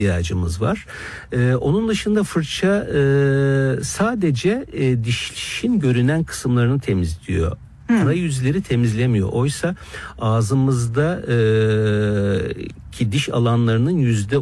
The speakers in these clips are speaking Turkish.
ihtiyacımız var. Onun dışında fırça sadece dişin görünen kısımlarını temizliyor. Arayüzleri temizlemiyor. Oysa ağzımızda ki diş alanlarının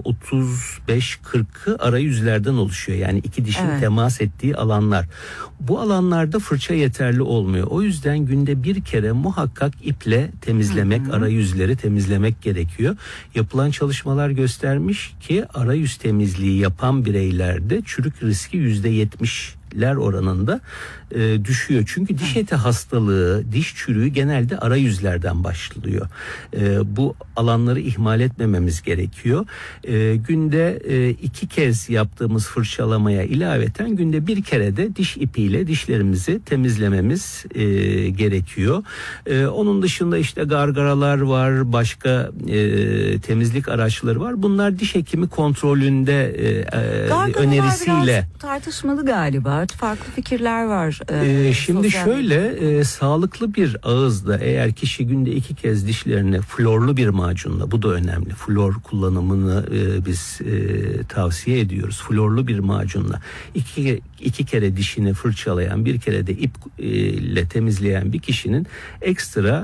%35-40'ı arayüzlerden oluşuyor. Yani iki dişin temas ettiği alanlar. Bu alanlarda fırça yeterli olmuyor. O yüzden günde bir kere muhakkak iple temizlemek, arayüzleri temizlemek gerekiyor. Yapılan çalışmalar göstermiş ki arayüz temizliği yapan bireylerde çürük riski %70'ler oranında düşüyor. Çünkü diş eti hastalığı, diş çürüğü genelde arayüzlerden başlıyor. Bu alanları ihmal etmememiz gerekiyor. Günde 2 kez yaptığımız fırçalamaya ilaveten günde bir kere de diş ipiyle dişlerimizi temizlememiz gerekiyor. Onun dışında işte gargaralar var, başka temizlik araçları var. Bunlar diş hekimi kontrolünde önerisiyle. Biraz tartışmalı galiba. Farklı fikirler var. Şimdi şöyle sağlıklı bir ağızda eğer kişi günde 2 kez dişlerini florlu bir macunla, bu da önemli, flor kullanımını biz tavsiye ediyoruz. Florlu bir macunla iki kere dişini fırçalayan, bir kere de ip ile temizleyen bir kişinin ekstra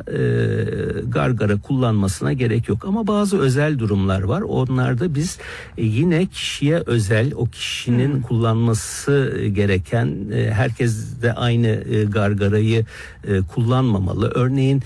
gargara kullanmasına gerek yok. Ama bazı özel durumlar var. Onlarda biz yine kişiye özel, o kişinin kullanması gereken, herkes de aynı gargarayı kullanmamalı. Örneğin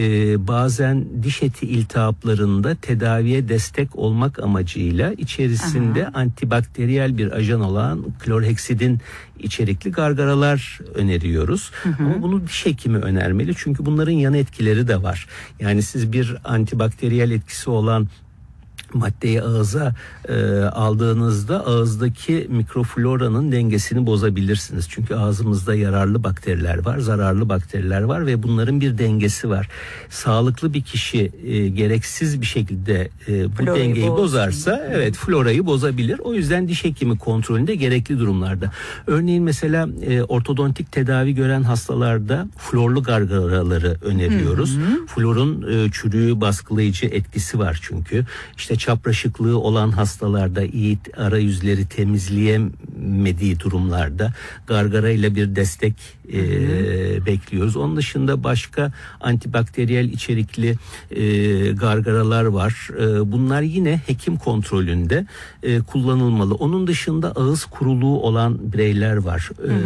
bazen diş eti iltihaplarında tedaviye destek olmak amacıyla içerisinde antibakteriyel bir ajan olan klorheksidin içerikli gargaralar öneriyoruz. Ama bunu diş hekimi önermeli. Çünkü bunların yan etkileri de var. Yani siz bir antibakteriyel etkisi olan maddeyi ağza aldığınızda ağızdaki mikrofloranın dengesini bozabilirsiniz. Çünkü ağzımızda yararlı bakteriler var, zararlı bakteriler var ve bunların bir dengesi var. Sağlıklı bir kişi gereksiz bir şekilde bu dengeyi bozarsa florayı bozabilir. O yüzden diş hekimi kontrolünde gerekli durumlarda. Örneğin mesela ortodontik tedavi gören hastalarda florlu gargaraları öneriyoruz. Florun çürüğü baskılayıcı etkisi var çünkü. İşte çapraşıklığı olan hastalarda, iyi arayüzleri temizleyemediği durumlarda gargarayla bir destek bekliyoruz. Onun dışında başka antibakteriyel içerikli gargaralar var. Bunlar yine hekim kontrolünde kullanılmalı. Onun dışında ağız kuruluğu olan bireyler var.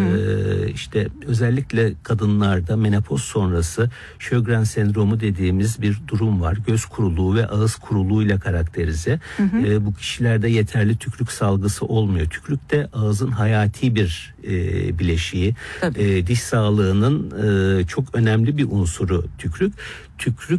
İşte özellikle kadınlarda menopoz sonrası Sjögren sendromu dediğimiz bir durum var. Göz kuruluğu ve ağız kuruluğuyla karakterize. Bu kişilerde yeterli tükrük salgısı olmuyor. Tükrük de ağızın hayati bir bileşiği. Diş sağlığının çok önemli bir unsuru tükrük. Tükrük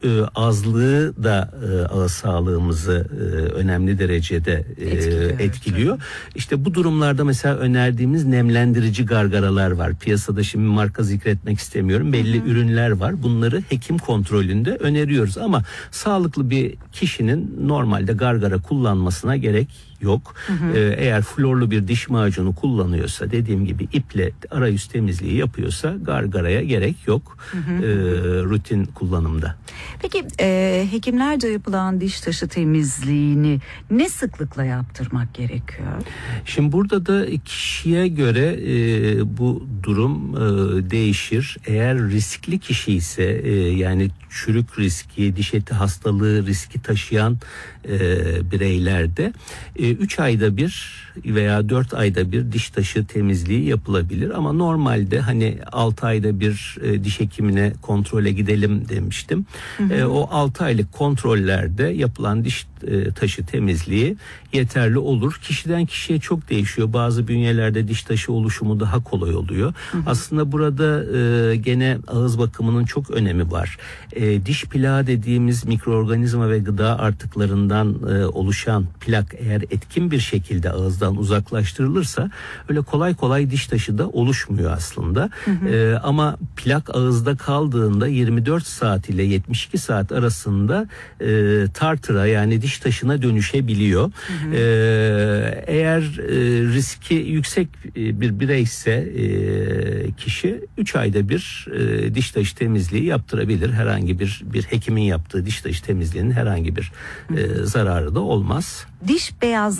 azlığı da ağız sağlığımızı önemli derecede etkiliyor. İşte bu durumlarda mesela önerdiğimiz nemlendirici gargaralar var. Piyasada şimdi marka zikretmek istemiyorum. Belli ürünler var. Bunları hekim kontrolünde öneriyoruz ama sağlıklı bir kişinin normalde gargara kullanmasına gerek yok. Eğer florlu bir diş macunu kullanıyorsa, dediğim gibi iple arayüz temizliği yapıyorsa gargaraya gerek yok rutin kullanımda. Peki hekimlerce yapılan diş taşı temizliğini ne sıklıkla yaptırmak gerekiyor? Şimdi burada da kişiye göre bu durum değişir. Eğer riskli kişi ise yani çürük riski, diş eti hastalığı riski taşıyan bireylerde 3 ayda bir veya 4 ayda bir diş taşı temizliği yapılabilir. Ama normalde hani 6 ayda bir diş hekimine kontrole gidelim demiştim. O 6 aylık kontrollerde yapılan diş taşı temizliği yeterli olur. Kişiden kişiye çok değişiyor. Bazı bünyelerde diş taşı oluşumu daha kolay oluyor. Aslında burada gene ağız bakımının çok önemi var. Diş plağı dediğimiz mikroorganizma ve gıda artıklarından oluşan plak eğer etkin bir şekilde ağızdan uzaklaştırılırsa öyle kolay kolay diş taşı da oluşmuyor aslında. Ama plak ağızda kaldığında 24 saat ile 72 saat arasında tartıra yani diş taşına dönüşebiliyor. Eğer riski yüksek bir bireyse kişi 3 ayda bir diş taşı temizliği yaptırabilir. Herhangi bir hekimin yaptığı diş taşı temizliğinin herhangi bir zararı da olmaz. Diş beyaz